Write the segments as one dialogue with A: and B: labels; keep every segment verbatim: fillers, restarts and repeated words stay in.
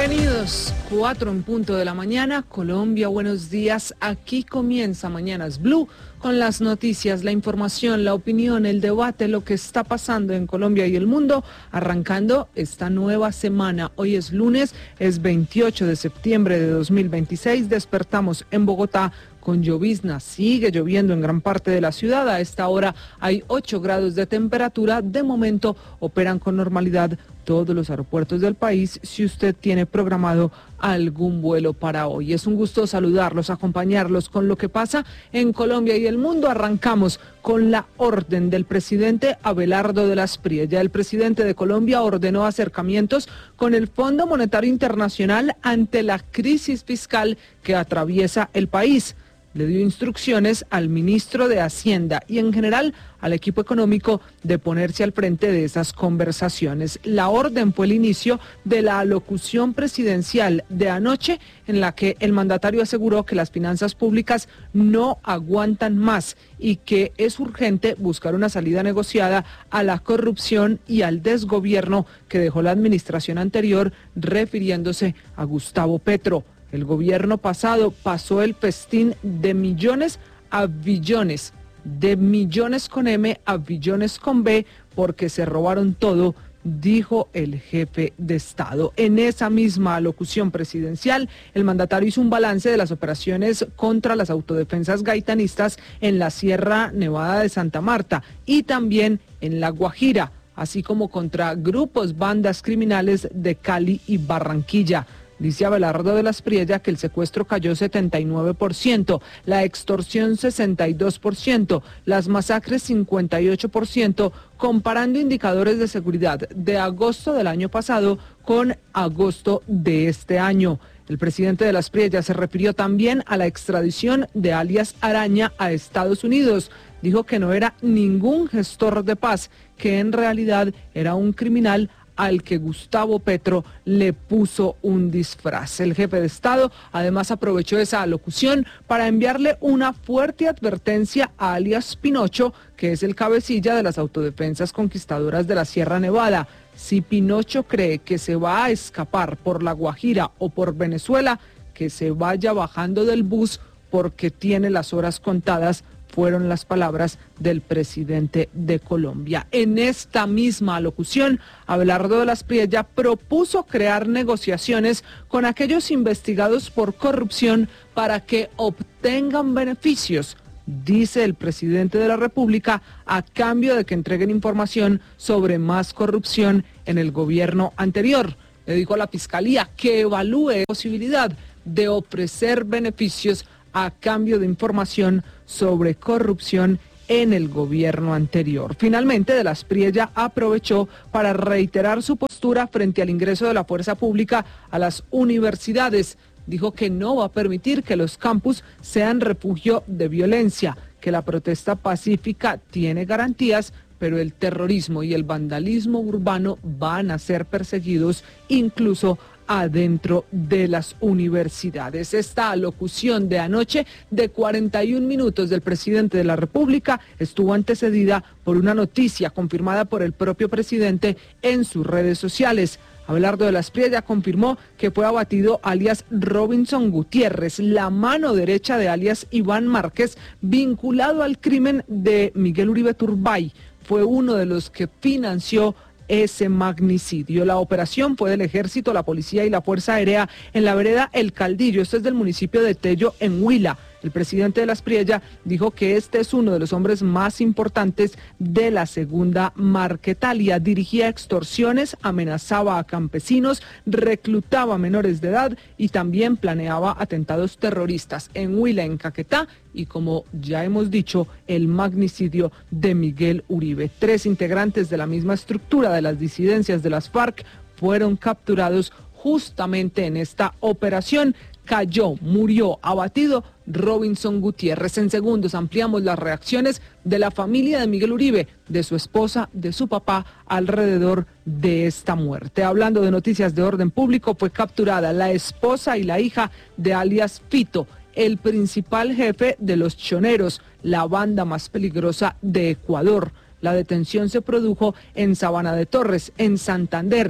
A: Bienvenidos, cuatro en punto de la mañana, Colombia, buenos días. Aquí comienza Mañanas Blue con las noticias, la información, la opinión, el debate, lo que está pasando en Colombia y el mundo, arrancando esta nueva semana. Hoy es lunes, es veintiocho de septiembre de dos mil veintiséis, despertamos en Bogotá con llovizna, sigue lloviendo en gran parte de la ciudad. A esta hora hay ocho grados de temperatura. De momento operan con normalidad todos los aeropuertos del país si usted tiene programado algún vuelo para hoy. Es un gusto saludarlos, acompañarlos con lo que pasa en Colombia y el mundo. Arrancamos con la orden del presidente Abelardo de la Espriella. El presidente de Colombia ordenó acercamientos con el Fondo Monetario Internacional ante la crisis fiscal que atraviesa el país. Le dio instrucciones al ministro de Hacienda y en general al equipo económico de ponerse al frente de esas conversaciones. La orden fue el inicio de la alocución presidencial de anoche, en la que el mandatario aseguró que las finanzas públicas no aguantan más y que es urgente buscar una salida negociada a la corrupción y al desgobierno que dejó la administración anterior, refiriéndose a Gustavo Petro. El gobierno pasado pasó el festín de millones a billones, de millones con M a billones con B, porque se robaron todo, dijo el jefe de Estado. En esa misma alocución presidencial, el mandatario hizo un balance de las operaciones contra las autodefensas gaitanistas en la Sierra Nevada de Santa Marta y también en La Guajira, así como contra grupos, bandas criminales de Cali y Barranquilla. Dice Abelardo de la Espriella que el secuestro cayó setenta y nueve por ciento, la extorsión sesenta y dos por ciento, las masacres cincuenta y ocho por ciento, comparando indicadores de seguridad de agosto del año pasado con agosto de este año. El presidente de la Espriella se refirió también a la extradición de alias Araña a Estados Unidos. Dijo que no era ningún gestor de paz, que en realidad era un criminal al que Gustavo Petro le puso un disfraz. El jefe de Estado además aprovechó esa alocución para enviarle una fuerte advertencia a alias Pinocho, que es el cabecilla de las autodefensas conquistadoras de la Sierra Nevada. Si Pinocho cree que se va a escapar por La Guajira o por Venezuela, que se vaya bajando del bus porque tiene las horas contadas, fueron las palabras del presidente de Colombia. En esta misma alocución, Abelardo de la Espriella propuso crear negociaciones con aquellos investigados por corrupción para que obtengan beneficios, dice el presidente de la República, a cambio de que entreguen información sobre más corrupción en el gobierno anterior. Le dijo a la Fiscalía que evalúe la posibilidad de ofrecer beneficios a cambio de información sobre corrupción en el gobierno anterior. Finalmente, de la Espriella aprovechó para reiterar su postura frente al ingreso de la fuerza pública a las universidades. Dijo que no va a permitir que los campus sean refugio de violencia, que la protesta pacífica tiene garantías, pero el terrorismo y el vandalismo urbano van a ser perseguidos incluso adentro de las universidades. Esta alocución de anoche de cuarenta y un minutos del presidente de la República estuvo antecedida por una noticia confirmada por el propio presidente en sus redes sociales. Abelardo de la Espriella confirmó que fue abatido alias Robinson Gutiérrez, la mano derecha de alias Iván Márquez, vinculado al crimen de Miguel Uribe Turbay. Fue uno de los que financió ese magnicidio. La operación fue del Ejército, la Policía y la Fuerza Aérea en la vereda El Caldillo, esto es del municipio de Tello, en Huila. El presidente de la Espriella dijo que este es uno de los hombres más importantes de la segunda Marquetalia. Dirigía extorsiones, amenazaba a campesinos, reclutaba menores de edad y también planeaba atentados terroristas en Huila, en Caquetá y, como ya hemos dicho, el magnicidio de Miguel Uribe. Tres integrantes de la misma estructura de las disidencias de las FARC fueron capturados justamente en esta operación. Cayó, murió, abatido Robinson Gutiérrez. En segundos ampliamos las reacciones de la familia de Miguel Uribe, de su esposa, de su papá, alrededor de esta muerte. Hablando de noticias de orden público, fue capturada la esposa y la hija de alias Fito, el principal jefe de los choneros, la banda más peligrosa de Ecuador. La detención se produjo en Sabana de Torres, en Santander.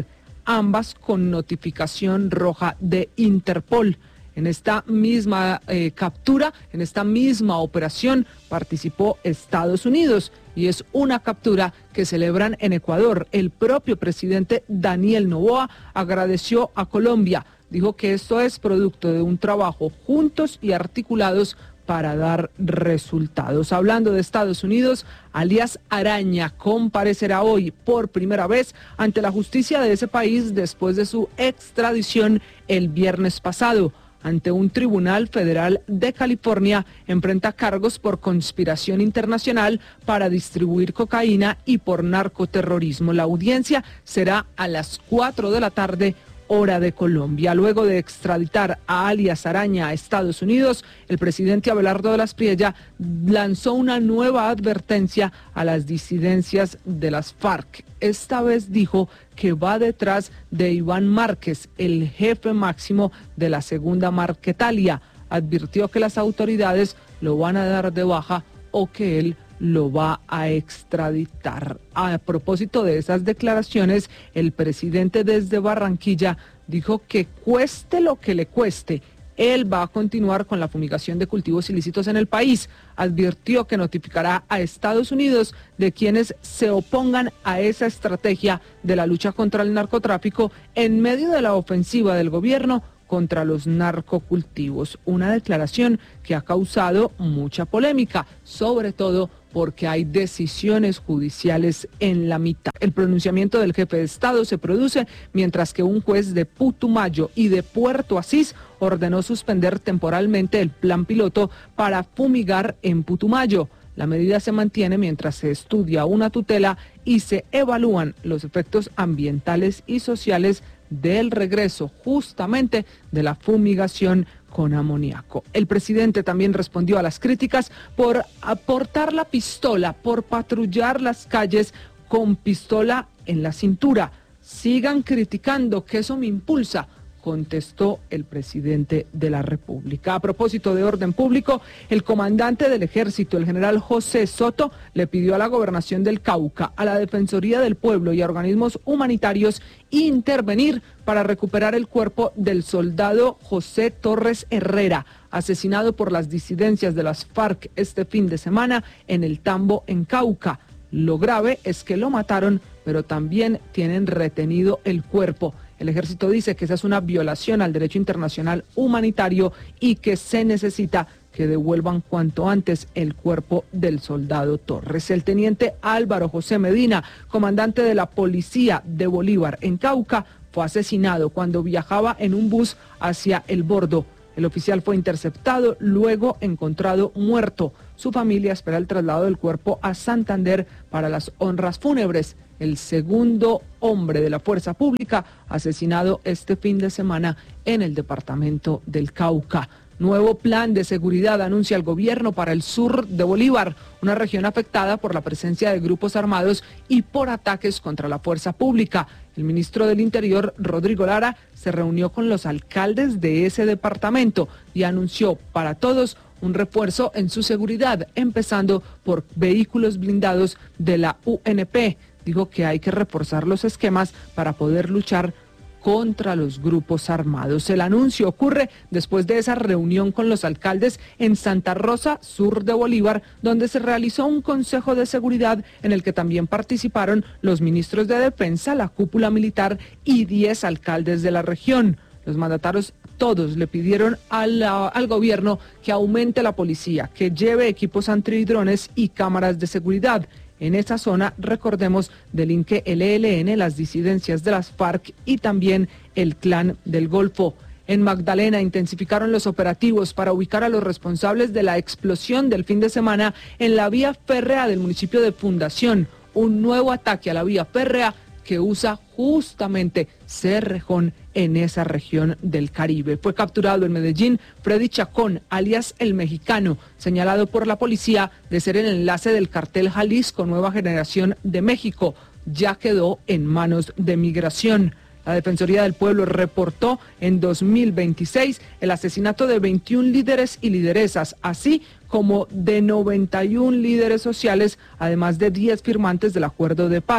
A: ambas con notificación roja de Interpol. En esta misma eh, captura, en esta misma operación, participó Estados Unidos y es una captura que celebran en Ecuador. El propio presidente Daniel Noboa agradeció a Colombia. Dijo que esto es producto de un trabajo juntos y articulados para dar resultados. Hablando de Estados Unidos, alias Araña comparecerá hoy por primera vez ante la justicia de ese país después de su extradición el viernes pasado. Ante un tribunal federal de California, enfrenta cargos por conspiración internacional para distribuir cocaína y por narcoterrorismo. La audiencia será a las cuatro de la tarde, hora de Colombia. Luego de extraditar a alias Araña a Estados Unidos, el presidente Abelardo de la Espriella lanzó una nueva advertencia a las disidencias de las FARC. Esta vez dijo que va detrás de Iván Márquez, el jefe máximo de la segunda Marquetalia. Advirtió que las autoridades lo van a dar de baja o que él lo va a extraditar. A propósito de esas declaraciones, el presidente desde Barranquilla dijo que cueste lo que le cueste, él va a continuar con la fumigación de cultivos ilícitos en el país. Advirtió que notificará a Estados Unidos de quienes se opongan a esa estrategia de la lucha contra el narcotráfico en medio de la ofensiva del gobierno contra los narcocultivos. Una declaración que ha causado mucha polémica, sobre todo porque hay decisiones judiciales en la mitad. El pronunciamiento del jefe de Estado se produce mientras que un juez de Putumayo y de Puerto Asís ordenó suspender temporalmente el plan piloto para fumigar en Putumayo. La medida se mantiene mientras se estudia una tutela y se evalúan los efectos ambientales y sociales del regreso justamente de la fumigación con amoníaco. El presidente también respondió a las críticas por aportar la pistola, por patrullar las calles con pistola en la cintura. Sigan criticando, que eso me impulsa, contestó el presidente de la República. A propósito de orden público, el comandante del ejército, el general José Soto, le pidió a la gobernación del Cauca, a la Defensoría del Pueblo y a organismos humanitarios intervenir para recuperar el cuerpo del soldado José Torres Herrera, asesinado por las disidencias de las FARC este fin de semana en el Tambo, en Cauca. Lo grave es que lo mataron, pero también tienen retenido el cuerpo. El ejército dice que esa es una violación al derecho internacional humanitario y que se necesita que devuelvan cuanto antes el cuerpo del soldado Torres. El teniente Álvaro José Medina, comandante de la policía de Bolívar en Cauca, fue asesinado cuando viajaba en un bus hacia El Bordo. El oficial fue interceptado, luego encontrado muerto. Su familia espera el traslado del cuerpo a Santander para las honras fúnebres. El segundo hombre de la fuerza pública asesinado este fin de semana en el departamento del Cauca. Nuevo plan de seguridad anuncia el gobierno para el sur de Bolívar, una región afectada por la presencia de grupos armados y por ataques contra la fuerza pública. El ministro del Interior, Rodrigo Lara, se reunió con los alcaldes de ese departamento y anunció para todos un refuerzo en su seguridad, empezando por vehículos blindados de la U N P. Dijo que hay que reforzar los esquemas para poder luchar contra los grupos armados. El anuncio ocurre después de esa reunión con los alcaldes en Santa Rosa, sur de Bolívar, donde se realizó un consejo de seguridad en el que también participaron los ministros de defensa, la cúpula militar y diez alcaldes de la región. Los mandatarios todos le pidieron a la, al gobierno que aumente la policía, que lleve equipos antidrones y cámaras de seguridad. En esa zona, recordemos, delinque el E L N, las disidencias de las FARC y también el Clan del Golfo. En Magdalena intensificaron los operativos para ubicar a los responsables de la explosión del fin de semana en la vía férrea del municipio de Fundación. Un nuevo ataque a la vía férrea que usa justamente Cerrejón en esa región del Caribe. Fue capturado en Medellín Freddy Chacón, alias El Mexicano, señalado por la policía de ser el enlace del cartel Jalisco Nueva Generación de México. Ya quedó en manos de Migración. La Defensoría del Pueblo reportó en dos mil veintiséis el asesinato de veintiún líderes y lideresas, así como de noventa y uno líderes sociales, además de diez firmantes del acuerdo de paz.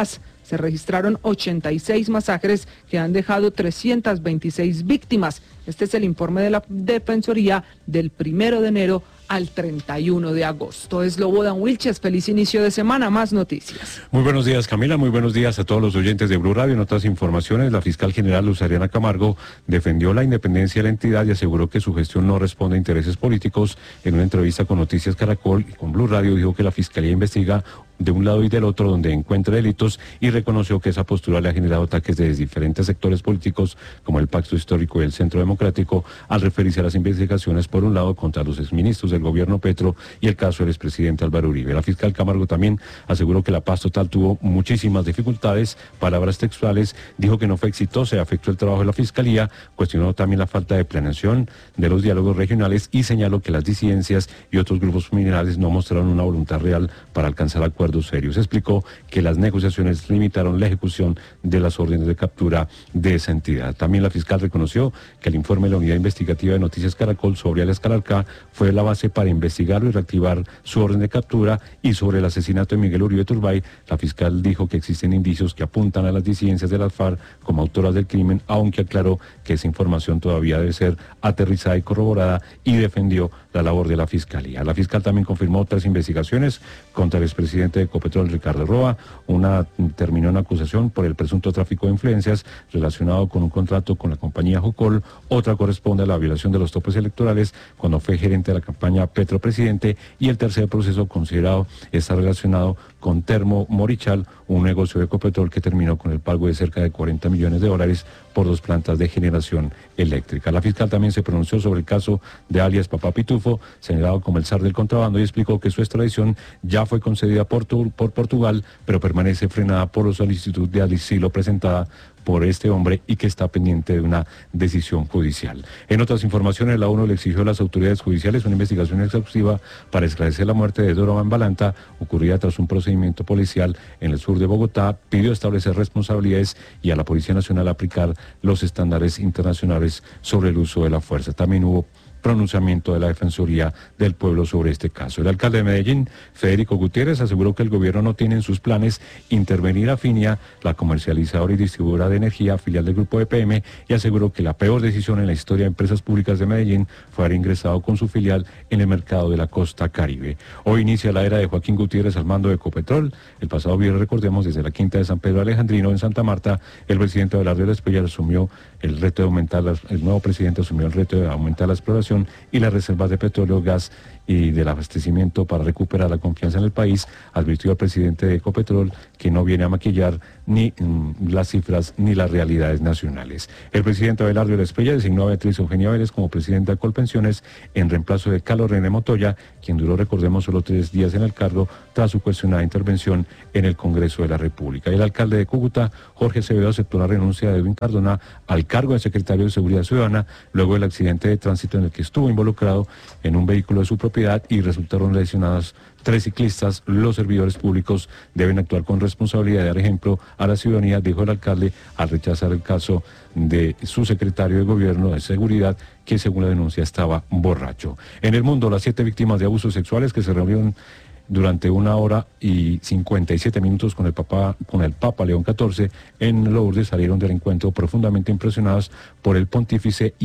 A: se registraron ochenta y seis masacres que han dejado trescientas veintiséis víctimas. Este es el informe de la Defensoría del primero de enero al treinta y uno de agosto. Es Lobodan Wilches, feliz inicio de semana, más noticias.
B: Muy buenos días, Camila, muy buenos días a todos los oyentes de Blue Radio. En otras informaciones, la fiscal general Luz Ariana Camargo defendió la independencia de la entidad y aseguró que su gestión no responde a intereses políticos. En una entrevista con Noticias Caracol y con Blue Radio dijo que la fiscalía investiga de un lado y del otro donde encuentra delitos y reconoció que esa postura le ha generado ataques de diferentes sectores políticos como el Pacto Histórico y el Centro Democrático al referirse a las investigaciones por un lado contra los exministros del gobierno Petro y el caso del expresidente Álvaro Uribe. La fiscal Camargo también aseguró que la paz total tuvo muchísimas dificultades, palabras textuales, dijo que no fue exitosa y afectó el trabajo de la fiscalía, cuestionó también la falta de planeación de los diálogos regionales y señaló que las disidencias y otros grupos criminales no mostraron una voluntad real para alcanzar acuerdos serios. Explicó que las negociaciones limitaron la ejecución de las órdenes de captura de esa entidad. También la fiscal reconoció que el informe de la Unidad Investigativa de Noticias Caracol sobre Alias Calarcá fue la base para investigarlo y reactivar su orden de captura, y sobre el asesinato de Miguel Uribe Turbay, la fiscal dijo que existen indicios que apuntan a las disidencias de las FARC como autoras del crimen, aunque aclaró que esa información todavía debe ser aterrizada y corroborada, y defendió la labor de la fiscalía. La fiscal también confirmó otras investigaciones contra el expresidente de Ecopetrol, Ricardo Roa. Una terminó en acusación por el presunto tráfico de influencias relacionado con un contrato con la compañía Jocol. Otra corresponde a la violación de los topes electorales cuando fue gerente de la campaña Petro Presidente, y el tercer proceso considerado está relacionado con Termo Morichal, un negocio de Ecopetrol que terminó con el pago de cerca de cuarenta millones de dólares por dos plantas de generación eléctrica. La fiscal también se pronunció sobre el caso de alias Papá Pitufo, señalado como el zar del contrabando, y explicó que su extradición ya fue concedida por, por Portugal, pero permanece frenada por la solicitud de asilo presentada por este hombre y que está pendiente de una decisión judicial. En otras informaciones, la ONU le exigió a las autoridades judiciales una investigación exhaustiva para esclarecer la muerte de Dora Balanta, ocurrida tras un procedimiento policial en el sur de Bogotá. Pidió establecer responsabilidades y a la Policía Nacional aplicar los estándares internacionales sobre el uso de la fuerza. También hubo pronunciamiento de la Defensoría del Pueblo sobre este caso. El alcalde de Medellín, Federico Gutiérrez, aseguró que el gobierno no tiene en sus planes intervenir a Finia, la comercializadora y distribuidora de energía, filial del Grupo E P M, y aseguró que la peor decisión en la historia de empresas públicas de Medellín fue haber ingresado con su filial en el mercado de la costa Caribe. Hoy inicia la era de Joaquín Gutiérrez al mando de Ecopetrol. El pasado viernes, recordemos, desde la Quinta de San Pedro Alejandrino en Santa Marta, el presidente Abelardo Espriella asumió el reto de aumentar, las, el nuevo presidente asumió el reto de aumentar la exploración y las reservas de petróleo, gas y del abastecimiento para recuperar la confianza en el país. Advirtió al presidente de Ecopetrol que no viene a maquillar ni mm, las cifras ni las realidades nacionales. El presidente Abelardo Espriella designó a Beatriz Eugenia Vélez como presidenta de Colpensiones en reemplazo de Carlos René Montoya, quien duró, recordemos, solo tres días en el cargo tras su cuestionada intervención en el Congreso de la República. El alcalde de Cúcuta, Jorge Acevedo, aceptó la renuncia de Edwin Cardona al cargo de secretario de Seguridad Ciudadana luego del accidente de tránsito en el que estuvo involucrado en un vehículo de su propiedad y resultaron lesionados tres ciclistas. Los servidores públicos deben actuar con responsabilidad y dar ejemplo a la ciudadanía, dijo el alcalde al rechazar el caso de su secretario de Gobierno de Seguridad, que según la denuncia estaba borracho. En el mundo, las siete víctimas de abusos sexuales que se reunieron durante una hora y cincuenta y siete minutos con el Papa, con el Papa León catorce en Lourdes salieron del encuentro profundamente impresionados por el pontífice y